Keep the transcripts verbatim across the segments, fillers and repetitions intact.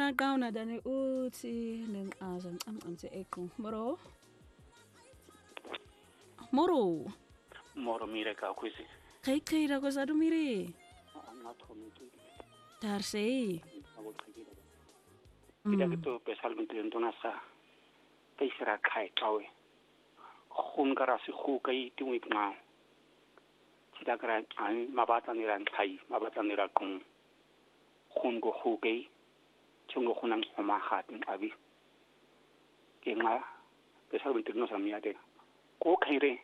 na qawna dani uthi nenqaza ngicamcamthe eqo. Moro. Moro. Moro mire ka kwisi. Kai kai ra ko sa dumire. Ana thomi tu. Tar sei. Abo khikira. Kida ke to pesal bintu entona sa. Kai sira khai tawe. Khun kara si khu kai tiwi nga. Kida kara an mabata ni ran khai, mabata ni ra kung. Khun go khu kai. Chungo khunang homa khatin abi. Ke nga pesal bintu no sa miade. Ko khaire.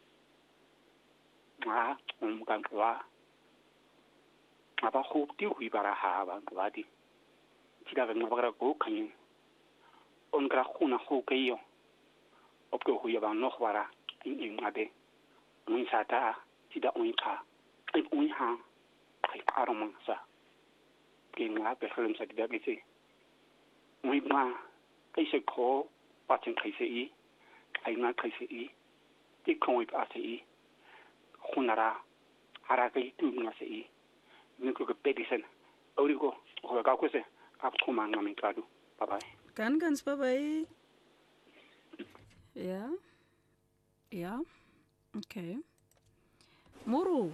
Nga um kan kwa. Aba khu ti hui bara ha ba kwa di. Kida ga ngabara ko khanyin. On kra khuna khu kai yo. Opko hu ya no khwara in in ade mun sata tida un ka ai un ha kai aroma sa ke nga pe khlem sa tida ke se mun ma kai se ko pa chen kai se i ai nga kai se i ti ko pa se i khunara ara kai tu nga se i ni ko ke pedisen origo ko ga ko se ap ko ma nga min kadu bye bye Kan ganz bye bye. Ja. Ja. Okay. Moro.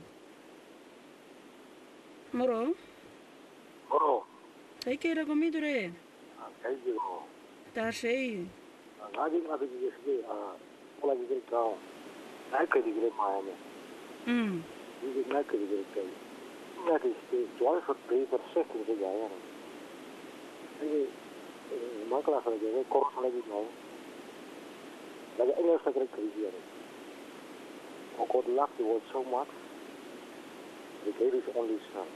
Moro. Moro. Kai kai ra komidure. Kai digo. Tar sei. Ngadi ngadi gese a ola gese ka. Nai kai digre maane. Mm. Dige nai kai digre kai. Ngadi ste twelve for three per second se gaya. Dige makla sa gaya ko sa lagi no. Lagi English secret career. Oh God loved the world so much. He gave his only son.